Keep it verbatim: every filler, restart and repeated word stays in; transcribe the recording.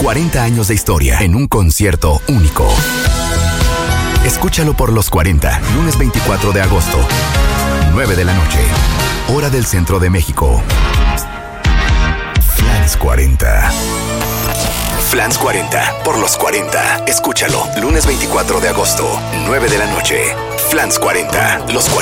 cuarenta años de historia en un concierto único. Escúchalo por Los cuarenta, lunes veinticuatro de agosto, nueve de la noche, hora del centro de México. Flans cuarenta. Flans cuarenta, por Los cuarenta. Escúchalo, lunes veinticuatro de agosto, nueve de la noche. Flans cuarenta, Los cuarenta.